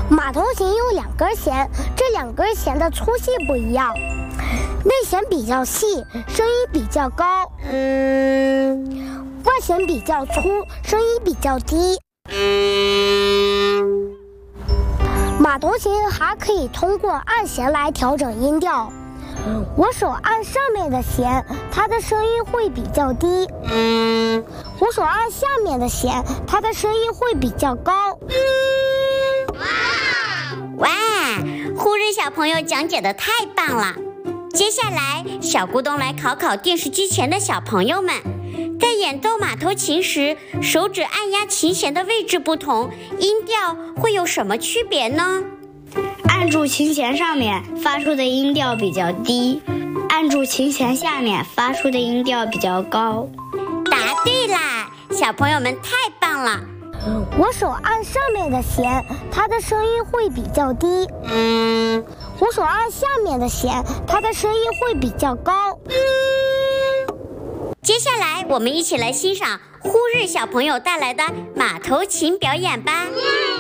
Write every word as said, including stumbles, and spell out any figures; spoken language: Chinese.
马头琴有两根弦，这两根弦的粗细不一样，内弦比较细，声音比较高；外弦比较粗，声音比较低。马头琴还可以通过按弦来调整音调。我手按上面的弦，它的声音会比较低；我手按下面的弦，它的声音会比较高。 哇，忽日小朋友讲解的太棒了！接下来，小咕咚来考考电视机前的小朋友们，在演奏马头琴时，手指按压琴弦的位置不同，音调会有什么区别呢？ 按住琴弦上面发出的音调比较低，按住琴弦下面发出的音调比较高。 答对啦，小朋友们太棒了！ 我手按上面的弦，它的声音会比较低；我手按下面的弦，它的声音会比较高。 接下来，我们一起来欣赏忽日小朋友带来的马头琴表演吧。